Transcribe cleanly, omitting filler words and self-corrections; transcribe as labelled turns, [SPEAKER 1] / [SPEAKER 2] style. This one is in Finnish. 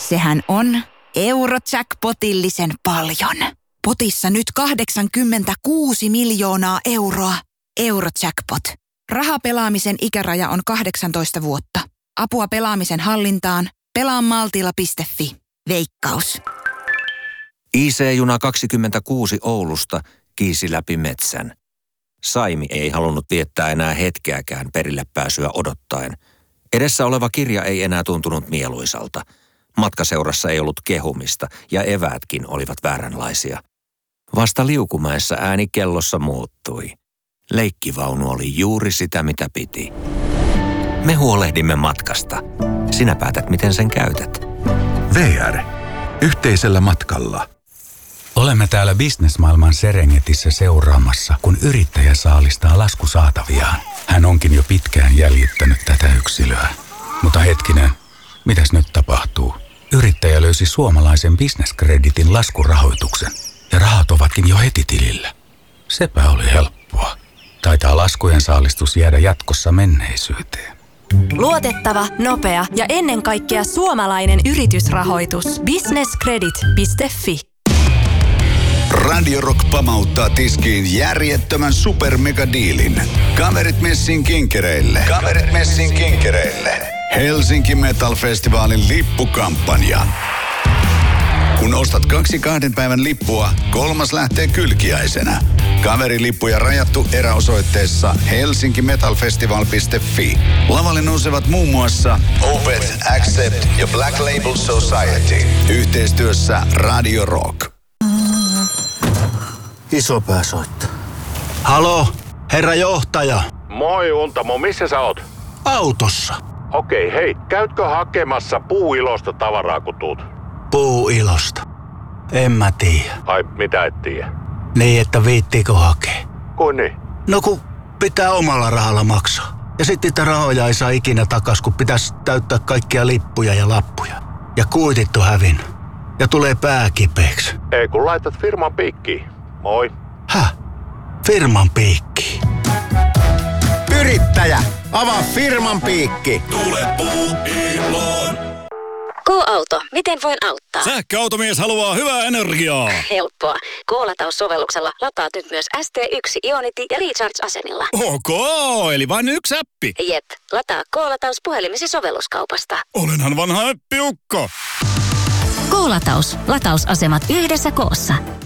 [SPEAKER 1] Sehän on Eurojackpotillisen paljon. Potissa nyt 86 miljoonaa euroa. Eurojackpot. Rahapelaamisen ikäraja on 18 vuotta. Apua pelaamisen hallintaan. Pelaa maltilla.fi. Veikkaus.
[SPEAKER 2] IC-juna 26 Oulusta kiisi läpi metsän. Saimi ei halunnut viettää enää hetkeäkään perille pääsyä odottaen. Edessä oleva kirja ei enää tuntunut mieluisalta. Matkaseurassa ei ollut kehumista ja eväätkin olivat vääränlaisia. Vasta Liukumäessä ääni kellossa muuttui. Leikkivaunu oli juuri sitä, mitä piti. Me huolehdimme matkasta. Sinä päätät, miten sen käytät.
[SPEAKER 3] VR. Yhteisellä matkalla.
[SPEAKER 4] Olemme täällä bisnesmaailman Serengetissä seuraamassa, kun yrittäjä saalistaa laskusaataviaan. Hän onkin jo pitkään jäljittänyt tätä yksilöä. Mutta hetkinen, mitäs nyt tapahtuu? Yrittäjä löysi suomalaisen bisneskreditin laskurahoituksen. Ja rahat ovatkin jo heti tilillä. Sepä oli helppoa. Taitaa laskujen saalistus jäädä jatkossa menneisyyteen.
[SPEAKER 5] Luotettava, nopea ja ennen kaikkea suomalainen yritysrahoitus. Businesscredit.fi.
[SPEAKER 6] Radio Rock pamauttaa tiskiin järjettömän supermegadiilin. Kaverit messin kinkereille. Kaverit messin kinkereille. Helsinki Metal Festivalin lippukampanja. Kun ostat 2 päivän lippua, 3. lähtee kylkiäisenä. Kaverilippuja rajattu eräosoitteessa helsinkimetalfestival.fi. Lavalle nousevat muun muassa Opeth, Accept ja Black Label Society. Yhteistyössä Radio Rock.
[SPEAKER 7] Isopää soittaa. Halo, herra johtaja.
[SPEAKER 8] Moi Untamo, missä sä oot?
[SPEAKER 7] Autossa.
[SPEAKER 8] Okei, hei, käytkö hakemassa puuilosta tavaraa kun tuut?
[SPEAKER 7] Puuilosta? En mä tiedä.
[SPEAKER 8] Ai, mitä et tiedä?
[SPEAKER 7] Niin, että viittiikö hakea?
[SPEAKER 8] Kuin niin?
[SPEAKER 7] No kun pitää omalla rahalla maksaa. Ja sitten niitä rahoja ei saa ikinä takas, kun pitäisi täyttää kaikkia lippuja ja lappuja. Ja kuitit on hävinnyt. Ja tulee pää kipeäksi.
[SPEAKER 8] Ei kun laitat firman piikkiin. Moi.
[SPEAKER 7] Häh? Firman piikki?
[SPEAKER 9] Yrittäjä, avaa firman piikki.
[SPEAKER 10] Tule puuiloon.
[SPEAKER 11] K-auto, miten voin auttaa?
[SPEAKER 10] Sähköautomies haluaa hyvää energiaa.
[SPEAKER 11] Helppoa. K-lataussovelluksella lataat nyt myös ST1, Ionity ja Recharge-asemilla.
[SPEAKER 10] Ok, eli vain yksi appi.
[SPEAKER 11] Jep, lataa K-lataus puhelimesi sovelluskaupasta.
[SPEAKER 10] Olenhan vanha äppiukko.
[SPEAKER 11] K-lataus. Latausasemat yhdessä koossa.